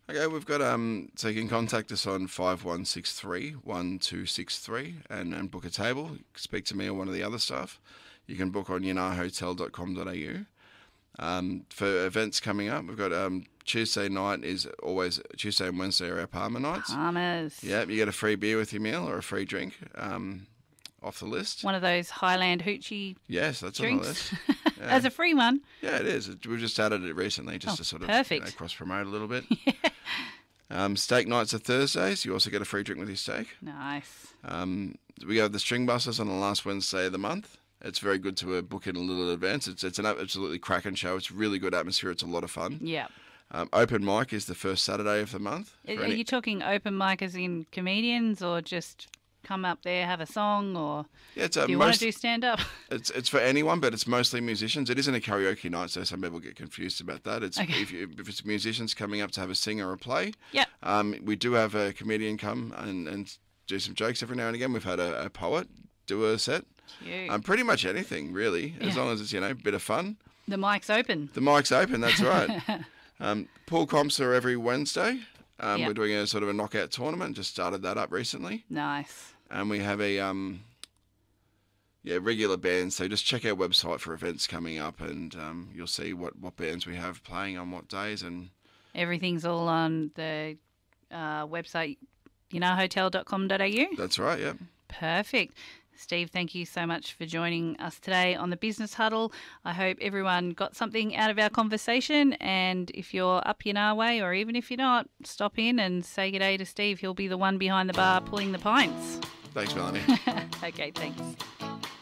Okay, we've got so you can contact us on 5163 and book a table. Speak to me or one of the other staff. You can book on yanahotel.com.au. For events coming up, we've got Tuesday night is always Tuesday and Wednesday are our Palmer nights. Palmers. Yeah, you get a free beer with your meal or a free drink off the list. One of those Highland hoochie Yes, that's drinks. on the list. Yeah. As a free one. Yeah, it is. We've just added it recently just to sort of perfect. cross promote a little bit. Steak nights are Thursdays. You also get a free drink with your steak. Nice. We have the string buses on the last Wednesday of the month. It's very good to book in a little in advance. It's an absolutely cracking show. It's really good atmosphere. It's a lot of fun. Yeah. Open mic is the first Saturday of the month. Are you talking open mic as in comedians or just come up there, have a song, or do you want to do stand-up? It's for anyone, but it's mostly musicians. It isn't a karaoke night, so some people get confused about that. It's Okay. if it's musicians coming up to have a sing or a play. Yep. We do have a comedian come and do some jokes every now and again. We've had a poet do a set. Cute. Pretty much anything, really, as long as it's, a bit of fun. The mic's open. The mic's open, that's right. Pool comps are every Wednesday. Yep. We're doing a sort of a knockout tournament. Just started that up recently. Nice. And we have a regular bands. So just check our website for events coming up, and you'll see what bands we have playing on what days. And everything's all on the website, yanahotel.com.au. That's right. Yeah. Perfect. Steve, thank you so much for joining us today on the Business Huddle. I hope everyone got something out of our conversation, and if you're up Yanar way, or even if you're not, stop in and say good day to Steve. He'll be the one behind the bar pulling the pints. Thanks, Melanie. Okay, thanks.